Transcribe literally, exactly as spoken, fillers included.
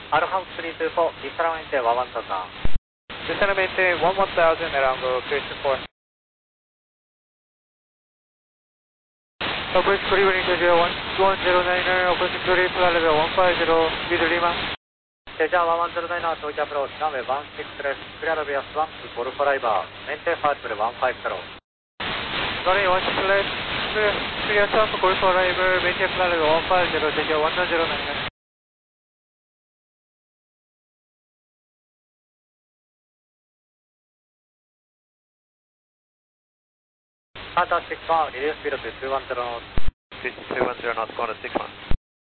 アルファスリーツーフォー、ディスタラメンテワンワンタタン。 Sinceramente, one one thousand Arango, three two four. Approach Cleveland Interior one one zero nine er, approaching Cleveland flight level one five zero, with Lima. セジャーワンワンゼロナインー到着アプローチ、ランウェイワンシックスです。クリアラビアスワンプ、ゴルフライバー、メンテファーチブルワンファイブゼロ。 Runway one six left, clear, clear south, Golf arrival, maintain flight level one five zero, Seja one one zero nine er. カーターシックスワン、リリーススピードツーワンゼロノート。 two one zero knots, going to six one.